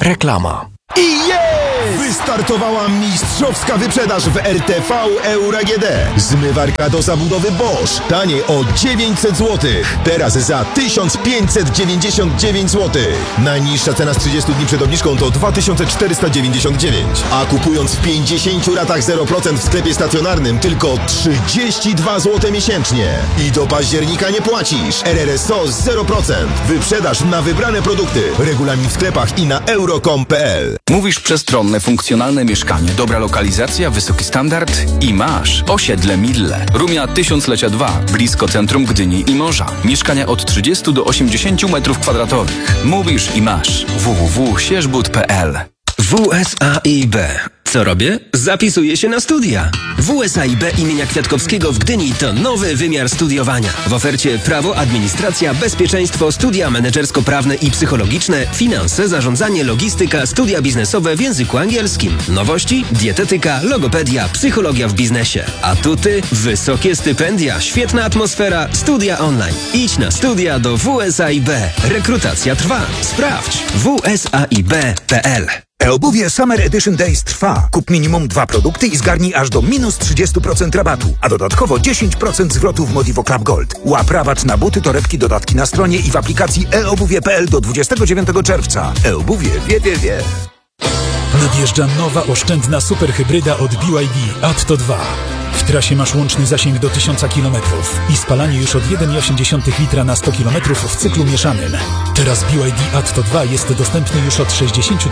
Reklama. Wystartowała mistrzowska wyprzedaż w RTV Euro AGD. Zmywarka do zabudowy Bosch. Taniej o 900 zł. Teraz za 1599 zł. Najniższa cena z 30 dni przed obniżką to 2499. A kupując w 50 ratach 0% w sklepie stacjonarnym tylko 32 zł miesięcznie. I do października nie płacisz. RRSO 0%. Wyprzedaż na wybrane produkty. Regulamin w sklepach i na euro.com.pl. Mówisz przestronne, funkcjonalne mieszkanie, dobra lokalizacja, wysoki standard i masz osiedle Mille. Rumia 1000-lecia 2, blisko centrum Gdyni i morza. Mieszkania od 30 do 80 m2. Mówisz i masz. www.sierzbud.pl. WSAIB. Co robię? Zapisuję się na studia. WSAIB imienia Kwiatkowskiego w Gdyni to nowy wymiar studiowania. W ofercie prawo, administracja, bezpieczeństwo, studia menedżersko-prawne i psychologiczne, finanse, zarządzanie, logistyka, studia biznesowe w języku angielskim. Nowości? Dietetyka, logopedia, psychologia w biznesie. Atuty? Wysokie stypendia, świetna atmosfera, studia online. Idź na studia do WSAIB. Rekrutacja trwa. Sprawdź wsaib.pl. E-obuwie Summer Edition Days trwa. Kup minimum 2 produkty i zgarnij aż do minus 30% rabatu, a dodatkowo 10% zwrotu w Modivo Club Gold. Łap rabat na buty, torebki, dodatki na stronie i w aplikacji eobuwie.pl do 29 czerwca. E-obuwie wie. Nadjeżdża nowa oszczędna superhybryda od BYD Atto 2. W trasie masz łączny zasięg do 1000 km i spalanie już od 1,8 litra na 100 km w cyklu mieszanym. Teraz BYD Atto 2 jest dostępny już od 60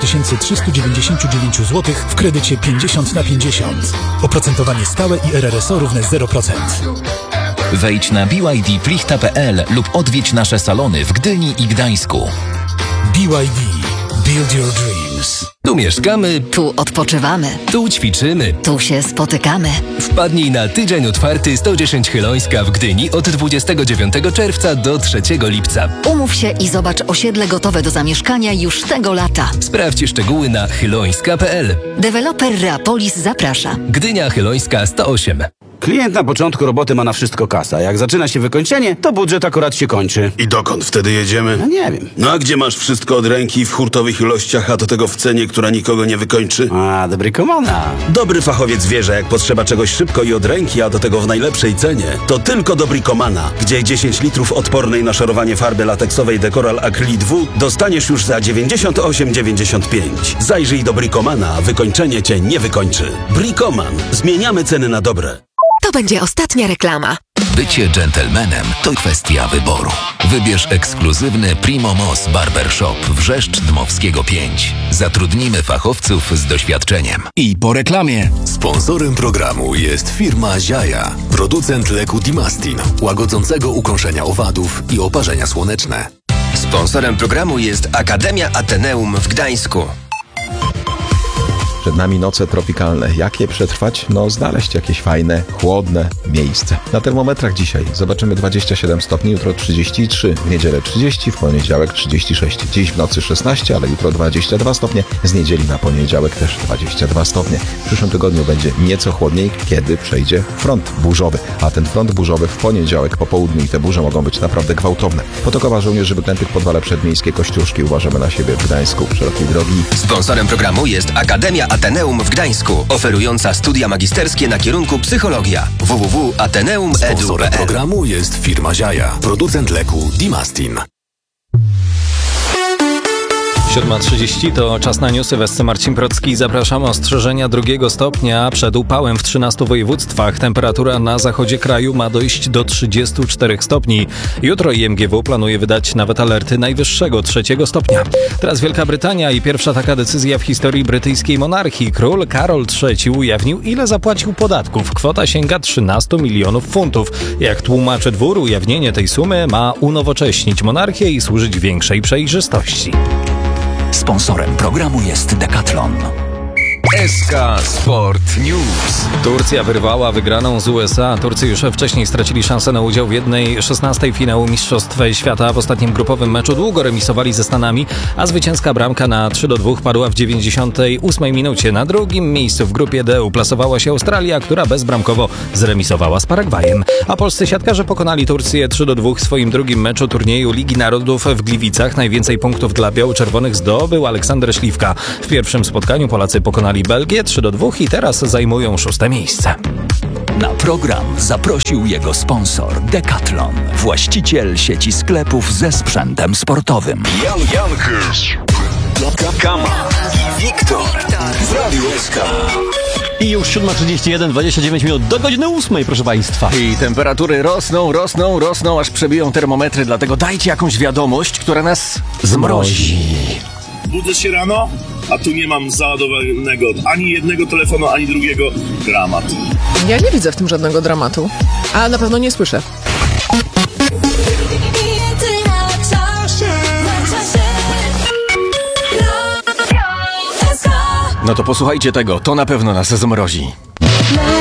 399 zł w kredycie 50/50. Oprocentowanie stałe i RRSO równe 0%. Wejdź na byd.plichta.pl lub odwiedź nasze salony w Gdyni i Gdańsku. BYD. Build your dreams. Tu mieszkamy, tu odpoczywamy, tu ćwiczymy, tu się spotykamy. Wpadnij na tydzień otwarty 110 Chylońska w Gdyni od 29 czerwca do 3 lipca. Umów się i zobacz osiedle gotowe do zamieszkania już tego lata. Sprawdź szczegóły na chylońska.pl. Deweloper Reapolis zaprasza. Gdynia Chylońska 108. Klient na początku roboty ma na wszystko kasa. Jak zaczyna się wykończenie, to budżet akurat się kończy. I dokąd wtedy jedziemy? No nie wiem. No a gdzie masz wszystko od ręki w hurtowych ilościach, a do tego w cenie, która nikogo nie wykończy? A, dobry komana. Dobry fachowiec wie, że jak potrzeba czegoś szybko i od ręki, a do tego w najlepszej cenie, to tylko Dobricomana, gdzie 10 litrów odpornej na szorowanie farby lateksowej Decoral Acrylic W dostaniesz już za 98,95. Zajrzyj do Bricomana, wykończenie cię nie wykończy. Bricoman. Zmieniamy ceny na dobre. To będzie ostatnia reklama. Bycie dżentelmenem to kwestia wyboru. Wybierz ekskluzywny Primo Moss Barbershop Wrzeszcz Dmowskiego 5. Zatrudnimy fachowców z doświadczeniem. I po reklamie. Sponsorem programu jest firma Ziaja, producent leku Dimastin, łagodzącego ukąszenia owadów i oparzenia słoneczne. Sponsorem programu jest Akademia Ateneum w Gdańsku. Przed nami noce tropikalne. Jak je przetrwać? No znaleźć jakieś fajne, chłodne miejsce. Na termometrach dzisiaj zobaczymy 27 stopni, jutro 33, w niedzielę 30, w poniedziałek 36. Dziś w nocy 16, ale jutro 22 stopnie, z niedzieli na poniedziałek też 22 stopnie. W przyszłym tygodniu będzie nieco chłodniej, kiedy przejdzie front burzowy. A ten front burzowy w poniedziałek po południu i te burze mogą być naprawdę gwałtowne. Potokowa żołnierzy wyklętych podwala przedmiejskie Kościuszki. Uważamy na siebie w Gdańsku, szerokiej drogi. Sponsorem programu jest Akademia Ateneum w Gdańsku, oferująca studia magisterskie na kierunku psychologia. www.ateneum.edu.pl. Sponsorem programu jest firma Ziaja, producent leku Dimastin. 7:30 to czas na newsy. Wesce Marcin Procki. Zapraszamy. Ostrzeżenia 2 stopnia przed upałem w 13 województwach. Temperatura na zachodzie kraju ma dojść do 34 stopni. Jutro IMGW planuje wydać nawet alerty najwyższego 3 stopnia. Teraz Wielka Brytania i pierwsza taka decyzja w historii brytyjskiej monarchii. Król Karol III ujawnił, ile zapłacił podatków. Kwota sięga 13 milionów funtów. Jak tłumaczy dwór, ujawnienie tej sumy ma unowocześnić monarchię i służyć większej przejrzystości. Sponsorem programu jest Decathlon. SK Sport News. Turcja wyrwała wygraną z USA. Turcy już wcześniej stracili szansę na udział w 1/16 finału Mistrzostw Świata. W ostatnim grupowym meczu długo remisowali ze Stanami, a zwycięska bramka na 3-2 padła w 98 minucie. Na drugim miejscu w grupie D uplasowała się Australia, która bezbramkowo zremisowała z Paragwajem. A polscy siatkarze pokonali Turcję 3-2 w swoim drugim meczu turnieju Ligi Narodów w Gliwicach. Najwięcej punktów dla biało-czerwonych zdobył Aleksander Śliwka. W pierwszym spotkaniu Polacy pokonali Belgię 3-2 i teraz zajmują 6. miejsce. Na program zaprosił jego sponsor Decathlon, właściciel sieci sklepów ze sprzętem sportowym. Jan Jankers, Kama i Wiktor w Radiu SK. I już 7:31, 29 minut do godziny 8, proszę Państwa. I temperatury rosną, aż przebiją termometry, dlatego dajcie jakąś wiadomość, która nas zmrozi. Budzę się rano, a tu nie mam załadowanego ani jednego telefonu, ani drugiego. Dramat. Ja nie widzę w tym żadnego dramatu, a na pewno nie słyszę. No to posłuchajcie tego, to na pewno nas zmrozi.